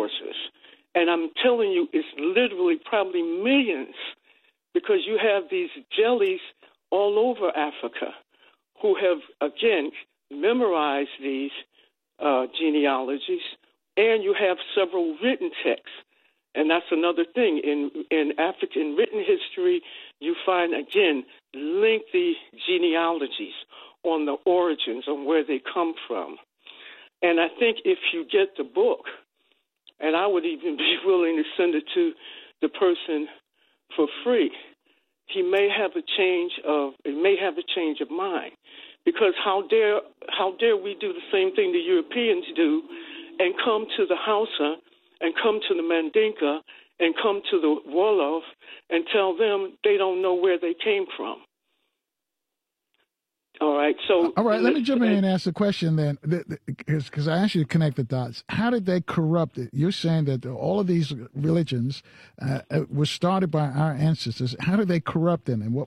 resources. And I'm telling you, it's literally probably millions, because you have these jellies all over Africa who have, again, memorized these genealogies, and you have several written texts. And that's another thing. In African written history, you find, again, lengthy genealogies on the origins, on where they come from. And I think if you get the book, and I would even be willing to send it to the person for free, it may have a change of mind. Because how dare we do the same thing the Europeans do, and come to the Hausa, and come to the Mandinka, and come to the Wolof, and tell them they don't know where they came from. All right. So, let me jump in and ask the question then, because I asked you to connect the dots. How did they corrupt it? You're saying that all of these religions were started by our ancestors. How did they corrupt them? And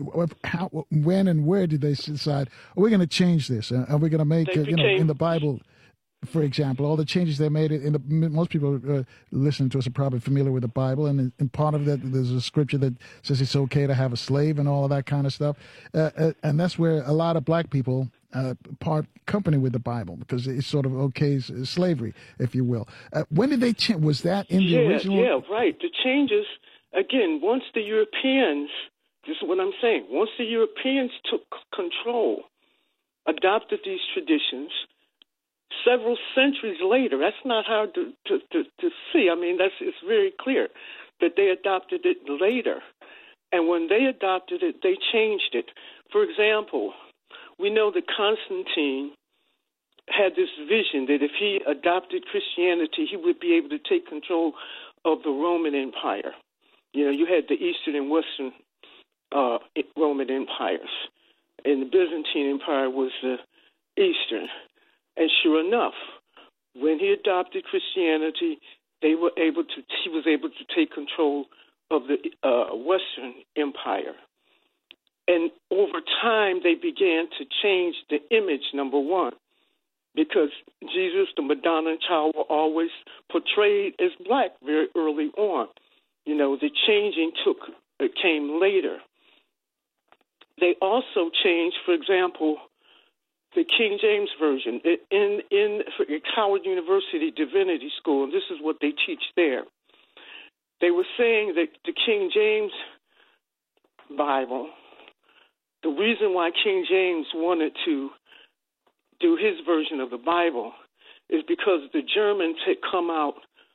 when and where did they decide, we're going to change this? Are we going to make, in the Bible, for example, all the changes they made most people listening to us are probably familiar with the Bible, and in part of that, there's a scripture that says it's okay to have a slave and all of that kind of stuff. And that's where a lot of black people part company with the Bible, because it's sort of slavery, if you will. When did they change? Was that in the original? Yeah, right. The changes, again, once the Europeans, this is what I'm saying, once the Europeans took control, adopted these traditions, several centuries later, that's not hard to see. I mean, it's very clear that they adopted it later. And when they adopted it, they changed it. For example, we know that Constantine had this vision that if he adopted Christianity, he would be able to take control of the Roman Empire. You know, you had the Eastern and Western Roman empires, and the Byzantine Empire was the Eastern. And sure enough, when he adopted Christianity, he was able to take control of the Western Empire. And over time, they began to change the image, number one, because Jesus, the Madonna and child, were always portrayed as black very early on. You know, the changing came later. They also changed, for example, the King James Version in Howard University Divinity School, and this is what they teach there. They were saying that the King James Bible, the reason why King James wanted to do his version of the Bible is because the Germans had come out,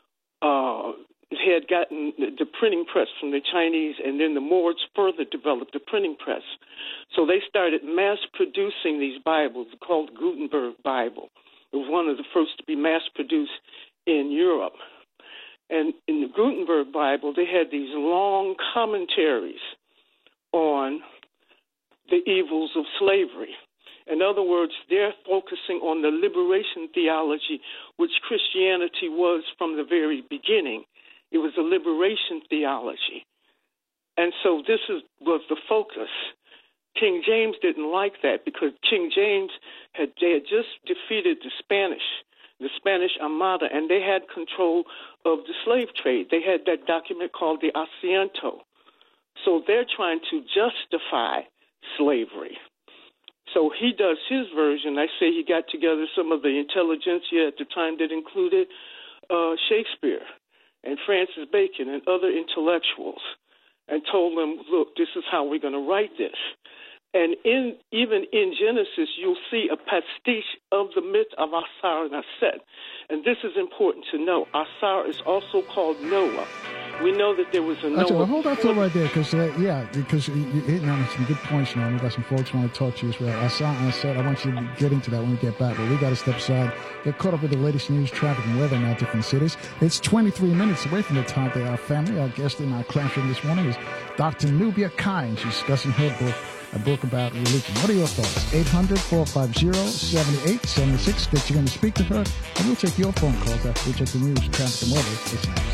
had gotten the printing press from the Chinese, and then the Moors further developed the printing press. So they started mass-producing these Bibles called Gutenberg Bible. It was one of the first to be mass-produced in Europe. And in the Gutenberg Bible, they had these long commentaries on the evils of slavery. In other words, they're focusing on the liberation theology, which Christianity was from the very beginning. It was a liberation theology. And so this was the focus. King James didn't like that, because King James had just defeated the Spanish Armada, and they had control of the slave trade. They had that document called the Asiento. So they're trying to justify slavery. So he does his version. I say he got together some of the intelligentsia at the time that included Shakespeare and Francis Bacon and other intellectuals, and told them, look, this is how we're going to write this. And even in Genesis, you'll see a pastiche of the myth of Asar and Aset. And this is important to know. Asar is also called Noah. We know that there was a Noah. Well, hold that thought right there, because you're hitting on some good points now. We've got some folks who want to talk to you as well. Asar and Aset, I want you to get into that when we get back. But we got to step aside, get caught up with the latest news, traffic, and weather in our different cities. It's 23 minutes away from the time that our family, our guest in our classroom this morning is Dr. Nubia Kai, and she's discussing her book, a book about religion. What are your thoughts? 800-450-7876. Get you in to speak to her, and we'll take your phone calls after we check the news, traffic, and weather. It's next.